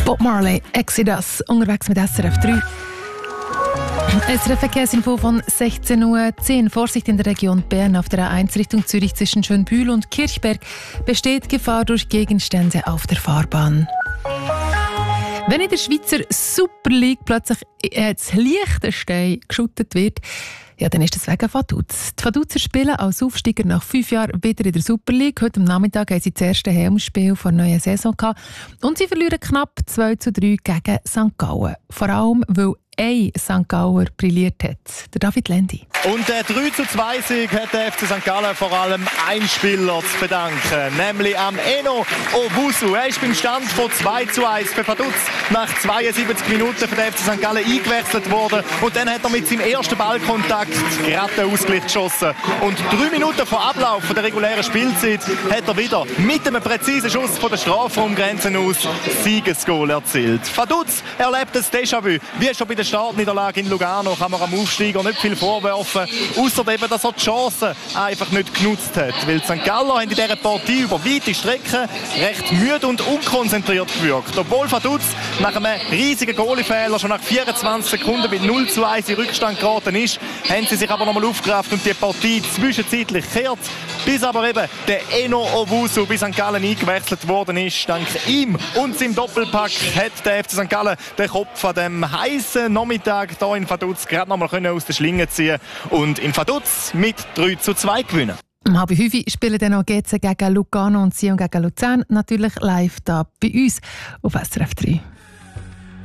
Bob Marley, Exodus, unterwegs mit SRF 3. SRF-Verkehrsinfo von 16:10 Uhr. Vorsicht in der Region Bern auf der A1 Richtung Zürich zwischen Schönbühl und Kirchberg. Besteht Gefahr durch Gegenstände auf der Fahrbahn. Wenn in der Schweizer Super League plötzlich das Liechtenstein geschuttet wird, ja, dann ist das wegen Vaduz. Die Vaduzer spielen als Aufsteiger nach 5 Jahren wieder in der Super League. Heute am Nachmittag haben sie das erste Heimspiel der neuen Saison gehabt. Und sie verlieren knapp 2:3 gegen St. Gallen. Vor allem, weil ein St. Gauer brilliert hat, der David Lendi. Und der 3:2-Sieg hat der FC St. Gallen vor allem einen Spieler zu verdanken, nämlich am Eno Owusu. Er ist beim Stand von 2:1 für Vaduz nach 72 Minuten für den FC St. Gallen eingewechselt worden. Und dann hat er mit seinem ersten Ballkontakt gerade den Ausgleich geschossen. Und 3 Minuten vor Ablauf der regulären Spielzeit hat er wieder mit einem präzisen Schuss von der Strafraumgrenze aus Siegesgoal erzielt. Vaduz erlebt das Déjà-vu, wie schon bei der Startniederlage in Lugano kann man am Aufsteiger nicht viel vorwerfen, ausser eben, dass er die Chancen einfach nicht genutzt hat. Weil die St. Galler haben in dieser Partie über weite Strecken recht müde und unkonzentriert gewirkt. Obwohl Vaduz nach einem riesigen Goalie-Fehler schon nach 24 Sekunden mit 0:1 in Rückstand geraten ist, haben sie sich aber nochmal aufgerafft und die Partie zwischenzeitlich gekehrt, bis aber eben der Eno Owusu bei St. Gallen eingewechselt worden ist. Dank ihm und seinem Doppelpack hat der FC St. Gallen den Kopf an dem heißen Nachmittag hier in Vaduz gerade noch mal aus der Schlinge ziehen und in Vaduz mit 3:2 gewinnen. Um 4:30 spielen dann noch GC gegen Lugano und Sion gegen Luzern. Natürlich live da bei uns auf SRF 3.